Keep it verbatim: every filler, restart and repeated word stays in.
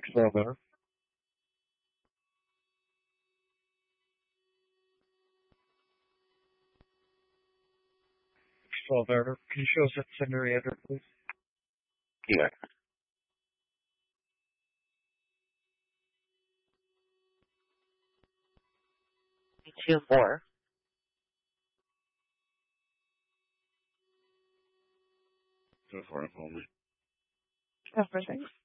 Excel better. Excel better. Can you show us that secondary address, please? Yeah. Two four. Go for it, hold me. Everything.